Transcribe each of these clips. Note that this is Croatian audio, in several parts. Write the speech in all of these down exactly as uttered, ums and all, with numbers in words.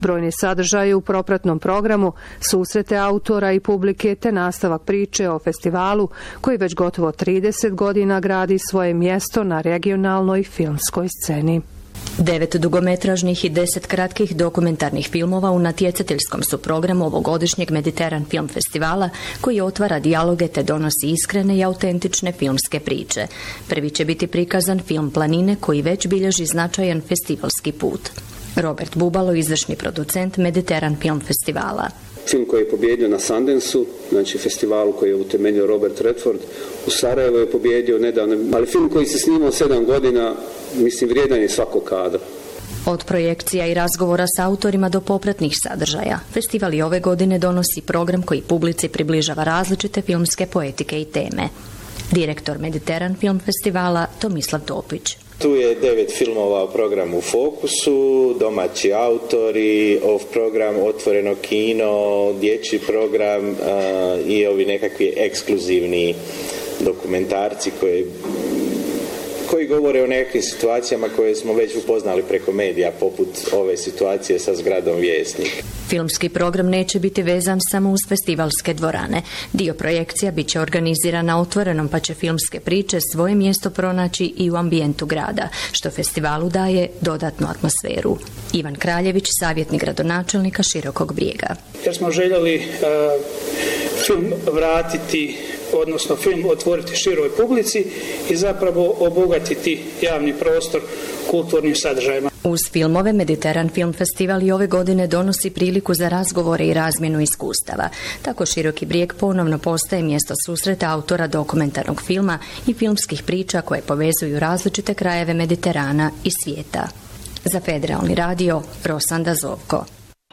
Brojni sadržaji u propratnom programu, susrete autora i publike te nastavak priče o festivalu koji već gotovo trideset godina gradi svoje mjesto na regionalnoj filmskoj sceni. Devet dugometražnih i deset kratkih dokumentarnih filmova u natjecateljskom su programu ovogodišnjeg Mediteran Film Festivala koji otvara dijaloge te donosi iskrene i autentične filmske priče. Prvi će biti prikazan film Planine koji već bilježi značajan festivalski put. Robert Bubalo, izvršni producent Mediteran Film Festivala. Film koji je pobjedio na Sundanceu, znači festivalu koji je utemeljio Robert Redford, u Sarajevu je pobjedio nedavno, ali film koji se snimao sedam godina, mislim, vrijedan je svakog kadra. Od projekcija i razgovora s autorima do popratnih sadržaja, festival i ove godine donosi program koji publici približava različite filmske poetike i teme. Direktor Mediteran Film Festivala Tomislav Topić. Tu je devet filmova u programu u fokusu, domaći autori, off program, otvoreno kino, dječji program uh, i ovi nekakvi ekskluzivni dokumentarci koji koji govore o nekim situacijama koje smo već upoznali preko medija, poput ove situacije sa zgradom Vjesnik. Filmski program neće biti vezan samo uz festivalske dvorane. Dio projekcija bit će organiziran na otvorenom, pa će filmske priče svoje mjesto pronaći i u ambijentu grada, što festivalu daje dodatnu atmosferu. Ivan Kraljević, savjetnik gradonačelnika Širokog Brijega. Jer smo željeli uh, film vratiti, odnosno film otvoriti široj publici i zapravo obogatiti javni prostor kulturnim sadržajima. Uz filmove Mediteran Film Festival i ove godine donosi priliku za razgovore i razmjenu iskustava. Tako Široki Brijeg ponovno postaje mjesto susreta autora dokumentarnog filma i filmskih priča koje povezuju različite krajeve Mediterana i svijeta. Za Federalni radio, Rosanda Zovko.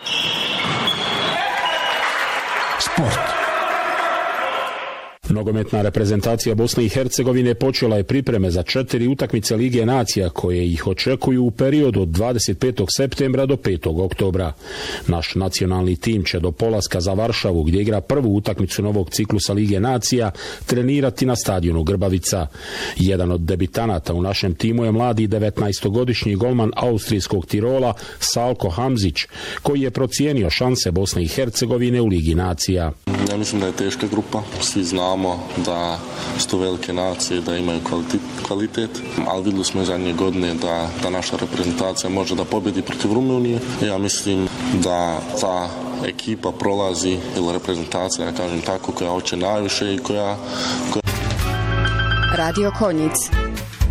Sport. Nogometna reprezentacija Bosne i Hercegovine počela je pripreme za četiri utakmice Lige nacija koje ih očekuju u periodu od dvadeset petog septembra do petog oktobra. Naš nacionalni tim će do polaska za Varšavu, gdje igra prvu utakmicu novog ciklusa Lige nacija, trenirati na stadionu Grbavica. Jedan od debitanata u našem timu je mladi devetnaestogodišnji golman austrijskog Tirola Salko Hamzić, koji je procijenio šanse Bosne i Hercegovine u Ligi nacija. Ja mislim da je teška grupa, svi znamo da su to velike nacije, da imaju kvalitet, ali vidjeli smo i zadnje godine da, da naša reprezentacija može da pobjedi protiv Rumunije. Ja mislim da ta ekipa prolazi, ili reprezentacija, ja kažem tako, koja hoće najviše i koja... koja... Radio Konjic.